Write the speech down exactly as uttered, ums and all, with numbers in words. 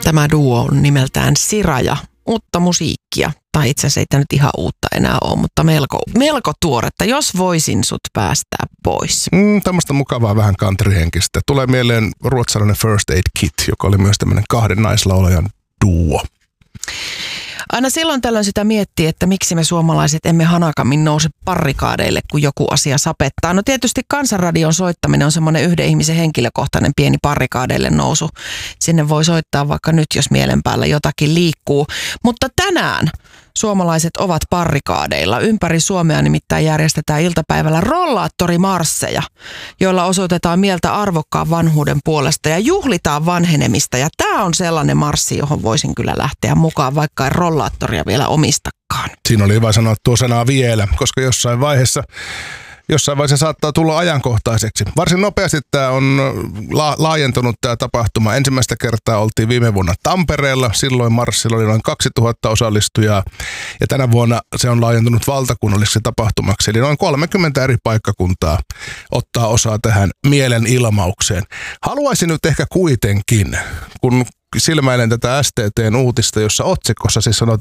Tämä duo on nimeltään Siraja. Uutta musiikkia, tai itse asiassa ei tämä nyt ihan uutta enää ole, mutta melko, melko tuoretta. Jos voisin sut päästää pois. Mm, tämmöistä mukavaa vähän countryhenkistä. Tulee mieleen ruotsalainen First Aid Kit, joka oli myös tämmöinen kahden naislaulajan duo. Aina silloin tällöin sitä miettii, että miksi me suomalaiset emme hanakammin nouse parrikaadeille, kun joku asia sapettaa. No tietysti Kansanradion soittaminen on semmoinen yhden ihmisen henkilökohtainen pieni parrikaadeille nousu. Sinne voi soittaa vaikka nyt, jos mielen päällä jotakin liikkuu. Mutta tänään suomalaiset ovat parrikaadeilla. Ympäri Suomea nimittäin järjestetään iltapäivällä rollaattorimarsseja, joilla osoitetaan mieltä arvokkaan vanhuuden puolesta ja juhlitaan vanhenemista. Ja tämä on sellainen marssi, johon voisin kyllä lähteä mukaan, vaikka ei rollaattoria vielä omistakaan. Siinä oli hyvä sanoa tuo sanaa vielä, koska jossain vaiheessa Jossain vaiheessa saattaa tulla ajankohtaiseksi. Varsin nopeasti tämä on la- laajentunut tämä tapahtuma. Ensimmäistä kertaa oltiin viime vuonna Tampereella. Silloin marssilla oli noin kaksituhatta osallistujaa. Ja tänä vuonna se on laajentunut valtakunnalliseksi tapahtumaksi. Eli noin kolmekymmentä eri paikkakuntaa ottaa osaa tähän mielenilmaukseen. Haluaisin nyt ehkä kuitenkin, kun silmäilen tätä S T T:n uutista, jossa otsikossa siis